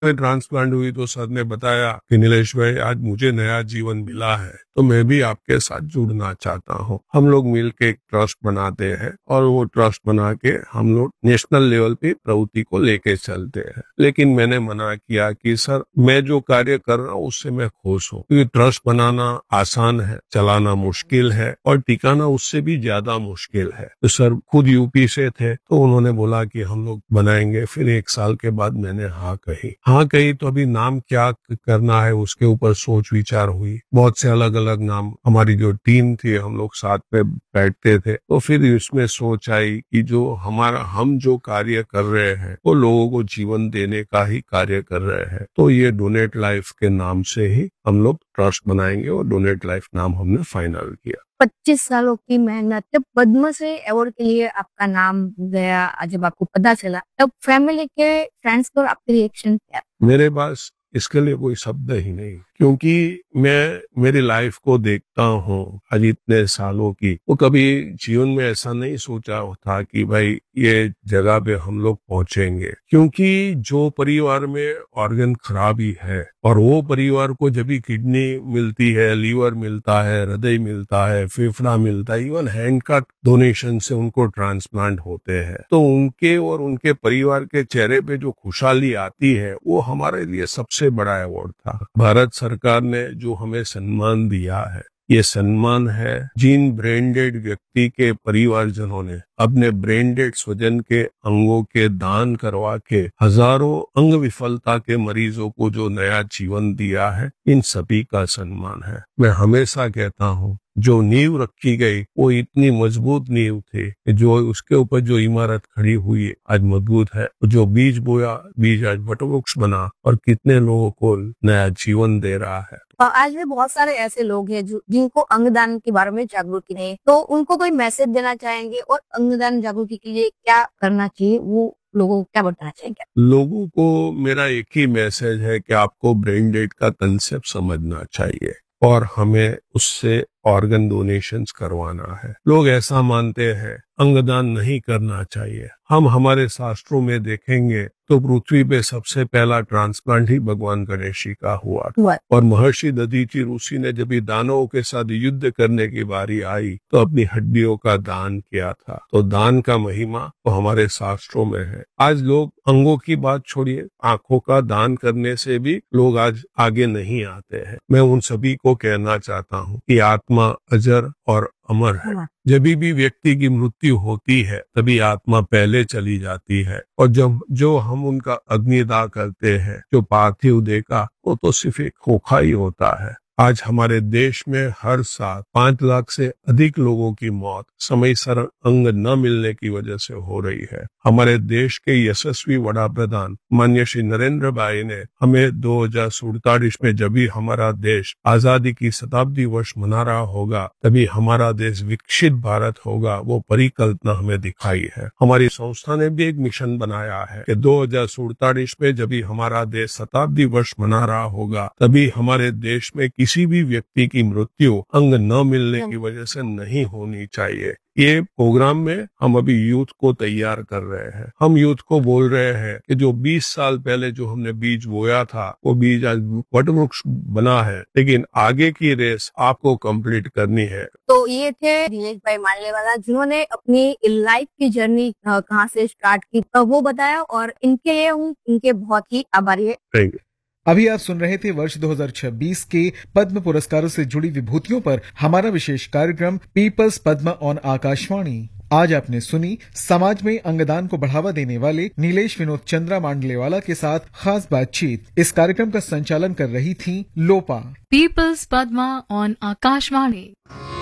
Transplant हुई तो sir ने बताया कि नीलेश भाई आज मुझे नया जीवन मिला है, तो मैं भी आपके साथ जुड़ना चाहता हूँ। हम लोग मिलके एक ट्रस्ट बनाते हैं और वो ट्रस्ट बना के हम लोग नेशनल लेवल पे प्रवृत्ति को लेके चलते हैं। लेकिन मैंने मना किया कि सर मैं जो कार्य कर रहा हूँ उससे मैं खुश हूँ, क्योंकि ट्रस्ट बनाना आसान है, चलाना मुश्किल है और टिकाना उससे भी ज्यादा मुश्किल है। तो सर खुद यूपी से थे, तो उन्होंने बोला कि हम लोग बनाएंगे। फिर 1 साल के बाद मैंने हाँ कही तो अभी नाम क्या करना है उसके ऊपर सोच विचार हुई। बहुत से अलग अलग नाम, हमारी जो टीम थी हम लोग साथ में बैठते थे, तो फिर इसमें सोच आई कि हम जो कार्य कर रहे हैं वो लोगों को जीवन देने का ही कार्य कर रहे हैं, तो ये डोनेट लाइफ के नाम से ही हम लोग ट्रस्ट बनाएंगे और डोनेट लाइफ नाम हमने फाइनल किया। 25 सालों की मेहनत, जब पद्मश्री अवार्ड के लिए आपका नाम गया, जब आपको पता चला, तब फैमिली के, फ्रेंड्स को आपके रिएक्शन क्या? मेरे पास इसके लिए कोई शब्द ही नहीं, क्योंकि मैं मेरी लाइफ को देखता हूँ आज इतने सालों की, वो कभी जीवन में ऐसा नहीं सोचा था कि भाई ये जगह पे हम लोग पहुंचेंगे। क्योंकि जो परिवार में ऑर्गन खराबी है और वो परिवार को जब भी किडनी मिलती है, लीवर मिलता है, हृदय मिलता है, फेफड़ा मिलता है, इवन हैंड का डोनेशन से उनको ट्रांसप्लांट होते हैं, तो उनके और उनके परिवार के चेहरे पे जो खुशहाली आती है वो हमारे लिए सबसे बड़ा अवार्ड था। भारत सरकार ने जो हमें सम्मान दिया है, ये सम्मान है जिन ब्रेनडेड व्यक्ति के परिवारजनों ने अपने ब्रेनडेड स्वजन के अंगों के दान करवा के हजारों अंग विफलता के मरीजों को जो नया जीवन दिया है, इन सभी का सम्मान है। मैं हमेशा कहता हूँ जो नींव रखी गई वो इतनी मजबूत नींव थी कि जो उसके ऊपर जो इमारत खड़ी हुई आज मजबूत है। जो बीज बोया, बीज आज वटवृक्ष बना और कितने लोगों को नया जीवन दे रहा है। आज भी बहुत सारे ऐसे लोग हैं जिनको अंगदान के बारे में जागरूकता नहीं है, तो उनको कोई मैसेज देना चाहेंगे और अंगदान जागरूकता के लिए क्या करना चाहिए, वो लोगों को क्या बताना चाहेंगे? लोगों को मेरा एक ही मैसेज है कि आपको ब्रेन डेड का कंसेप्ट समझना चाहिए और हमें उससे ऑर्गन डोनेशंस करवाना है। लोग ऐसा मानते हैं अंगदान नहीं करना चाहिए। हम हमारे शास्त्रों में देखेंगे तो पृथ्वी पे सबसे पहला ट्रांसप्लांट ही भगवान गणेश जी का हुआ और महर्षि दधीचि ऋषि ने जब दानवों के साथ युद्ध करने की बारी आई तो अपनी हड्डियों का दान किया था। तो दान का महिमा तो हमारे शास्त्रों में है। आज लोग अंगों की बात छोड़िए, आंखों का दान करने से भी लोग आज आगे नहीं आते हैं। मैं उन सभी को कहना चाहता हूँ कि आत्मा अजर और अमर है। जब भी व्यक्ति की मृत्यु होती है तभी आत्मा पहले चली जाती है और जब जो हम उनका अग्निदाह करते हैं, जो पार्थिव देह का, वो तो सिर्फ एक खोखा ही होता है। आज हमारे देश में हर साल 5 लाख से अधिक लोगों की मौत समय सर अंग न मिलने की वजह से हो रही है। हमारे देश के यशस्वी वड़ा प्रधान माननीय श्री नरेंद्र भाई ने हमें 2047 में जब भी हमारा देश आजादी की शताब्दी वर्ष मना रहा होगा तभी हमारा देश विकसित भारत होगा, वो परिकल्पना हमें दिखाई है। हमारी संस्था ने भी एक मिशन बनाया है कि 2047 में जब भी हमारा देश शताब्दी वर्ष मना रहा होगा तभी हमारे देश में किसी भी व्यक्ति की मृत्यु अंग न मिलने की वजह से नहीं होनी चाहिए। ये प्रोग्राम में हम अभी यूथ को तैयार कर रहे हैं। हम यूथ को बोल रहे हैं कि जो 20 साल पहले जो हमने बीज बोया था वो बीज आज वटवृक्ष बना है, लेकिन आगे की रेस आपको कंप्लीट करनी है। तो ये थे नीलेश भाई मानलेवाला, जिन्होंने अपनी लाइफ की जर्नी कहाँ से स्टार्ट की वो बताया और इनके लिए हूँ इनके बहुत ही आभारी है। Thank you. अभी आप सुन रहे थे वर्ष 2026 के पद्म पुरस्कारों से जुड़ी विभूतियों पर हमारा विशेष कार्यक्रम पीपल्स पद्म ऑन आकाशवाणी। आज आपने सुनी समाज में अंगदान को बढ़ावा देने वाले नीलेश विनोद चंद्रा मांडलेवाला के साथ खास बातचीत। इस कार्यक्रम का संचालन कर रही थी लोपा। Peoples Padma on Akashvani.